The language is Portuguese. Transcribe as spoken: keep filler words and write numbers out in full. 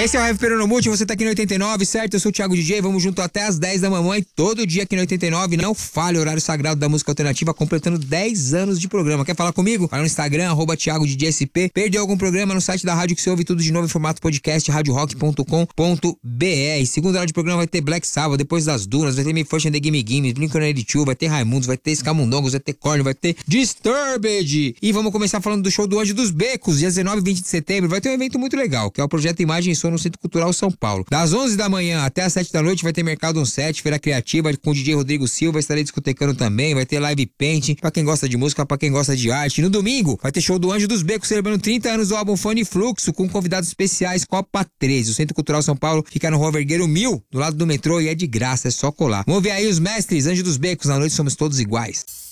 Esse é o Heavy Peronomute, você tá aqui no oitenta e nove, certo? Eu sou o Thiago D J, vamos junto até as dez da mamãe, todo dia aqui no oitenta e nove. Não falha, horário sagrado da música alternativa, completando dez anos de programa. Quer falar comigo? Vai no Instagram, arroba Thiago D J S P. Perdeu algum programa no site da rádio que você ouve tudo de novo em formato podcast, rádio rock ponto com ponto b r. Segunda hora de programa vai ter Black Sabbath, depois das Dunas, vai ter Me First and the Gimme Gimme, Blink one eighty-two, vai ter Raimundos, vai ter Escamundongos, vai ter Korn, vai ter Disturbed. E vamos começar falando do show do Anjo dos Becos, dia dezenove e vinte de setembro. Vai ter um evento muito legal, que é o Projeto Imagem e Som no Centro Cultural São Paulo. Das onze da manhã até as sete da noite vai ter Mercado um sete, Feira Criativa com o D J Rodrigo Silva, estarei discotecando também, vai ter live paint, pra quem gosta de música, pra quem gosta de arte. No domingo vai ter show do Anjo dos Becos, celebrando trinta anos do álbum Fone Fluxo, com convidados especiais Copa treze. O Centro Cultural São Paulo fica no Rua Vergueiro mil, do lado do metrô, e é de graça, é só colar. Vamos ver aí os mestres Anjo dos Becos, na noite somos todos iguais.